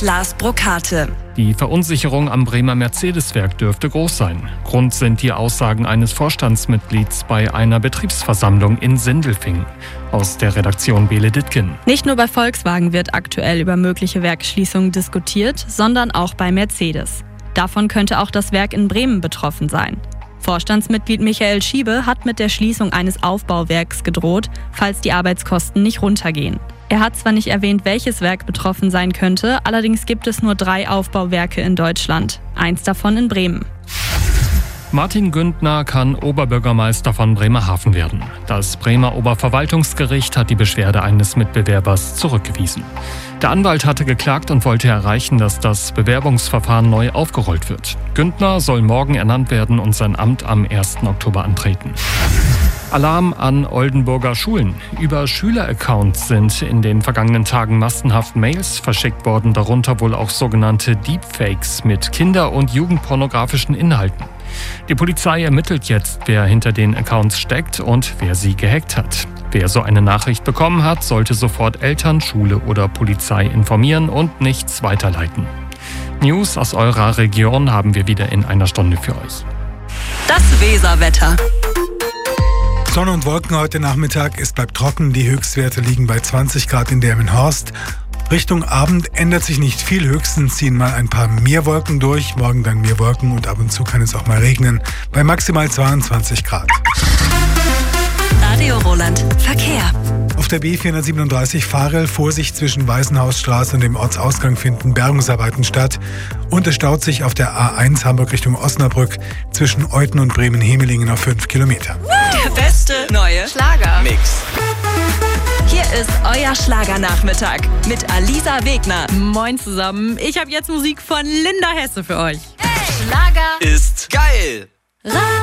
Lars Brokate. Die Verunsicherung am Bremer Mercedes-Werk dürfte groß sein. Grund sind die Aussagen eines Vorstandsmitglieds bei einer Betriebsversammlung in Sindelfingen. Aus der Redaktion Bele Dittgen. Nicht nur bei Volkswagen wird aktuell über mögliche Werksschließungen diskutiert, sondern auch bei Mercedes. Davon könnte auch das Werk in Bremen betroffen sein. Vorstandsmitglied Michael Schiebe hat mit der Schließung eines Aufbauwerks gedroht, falls die Arbeitskosten nicht runtergehen. Er hat zwar nicht erwähnt, welches Werk betroffen sein könnte, allerdings gibt es nur 3 Aufbauwerke in Deutschland. 1 davon in Bremen. Martin Güntner kann Oberbürgermeister von Bremerhaven werden. Das Bremer Oberverwaltungsgericht hat die Beschwerde eines Mitbewerbers zurückgewiesen. Der Anwalt hatte geklagt und wollte erreichen, dass das Bewerbungsverfahren neu aufgerollt wird. Güntner soll morgen ernannt werden und sein Amt am 1. Oktober antreten. Alarm an Oldenburger Schulen. Über Schüleraccounts sind in den vergangenen Tagen massenhaft Mails verschickt worden, darunter wohl auch sogenannte Deepfakes mit kinder- und jugendpornografischen Inhalten. Die Polizei ermittelt jetzt, wer hinter den Accounts steckt und wer sie gehackt hat. Wer so eine Nachricht bekommen hat, sollte sofort Eltern, Schule oder Polizei informieren und nichts weiterleiten. News aus eurer Region haben wir wieder in einer Stunde für euch. Das Weserwetter. Sonne und Wolken heute Nachmittag, es bleibt trocken. Die Höchstwerte liegen bei 20 Grad in Delmenhorst. Richtung Abend ändert sich nicht viel, höchstens ziehen mal ein paar mehr Wolken durch. Morgen dann mehr Wolken und ab und zu kann es auch mal regnen, bei maximal 22 Grad. Radio Roland Verkehr. Auf der B437 Fahrel, Vorsicht, zwischen Weißenhausstraße und dem Ortsausgang finden Bergungsarbeiten statt. Und es staut sich auf der A1 Hamburg Richtung Osnabrück zwischen Euthen und Bremen-Hemelingen auf 5 Kilometer. Der beste neue Schlager-Mix. Hier ist euer Schlagernachmittag mit Alisa Wegner. Moin zusammen, ich habe jetzt Musik von Linda Hesse für euch. Hey, Schlager ist geil.